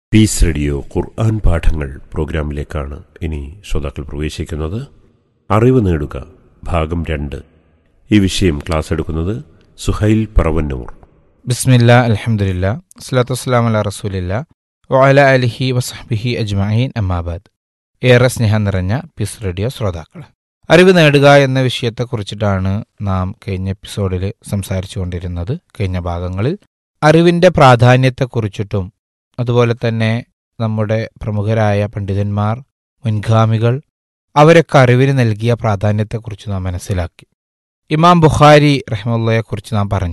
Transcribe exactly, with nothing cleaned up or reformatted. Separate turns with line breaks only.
Piece radio ഖുർആൻ പാഠങ്ങൾ പ്രോഗ്രാമിലേക്കാണ് ഇനി ശ്രോതാക്കൾ പ്രവേശിക്കുന്നത്. അറിവ് നേടുക ഭാഗം രണ്ട്. ഈ വിഷയം ക്ലാസ് എടുക്കുന്നത് സുഹൈൽ പറവന്നൂർ.
ബിസ്മില്ലാ അൽഹംദുലില്ലാ സ്വലാത്തു വസ്സലാമു അലാ റസൂലില്ലാ വഅലാ ആലിഹി വസഹ്ബിഹി അജ്മഈൻ അമ്മാബാദ്. ഏറെ സ്നേഹം നിറഞ്ഞ പീസ് റേഡിയോ ശ്രോതാക്കൾ, അറിവ് നേടുക എന്ന വിഷയത്തെക്കുറിച്ചിട്ടാണ് നാം കഴിഞ്ഞ എപ്പിസോഡിൽ സംസാരിച്ചു കൊണ്ടിരുന്നത്. കഴിഞ്ഞ ഭാഗങ്ങളിൽ അറിവിൻ്റെ പ്രാധാന്യത്തെക്കുറിച്ചിട്ടും അതുപോലെ തന്നെ നമ്മുടെ പ്രമുഖരായ പണ്ഡിതന്മാർ, മുൻഗാമികൾ, അവരൊക്കെ അറിവിന് നൽകിയ പ്രാധാന്യത്തെക്കുറിച്ച് നാം മനസ്സിലാക്കി. ഇമാം ബുഖാരി റഹിമഹുള്ളയെക്കുറിച്ച് നാം പറഞ്ഞു.